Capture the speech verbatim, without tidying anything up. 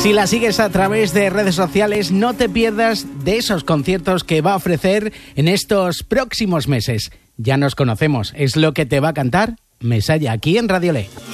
Si la sigues a través de redes sociales, no te pierdas de esos conciertos que va a ofrecer en estos próximos meses. Ya nos conocemos, es lo que te va a cantar Mesalla aquí en Radio Le.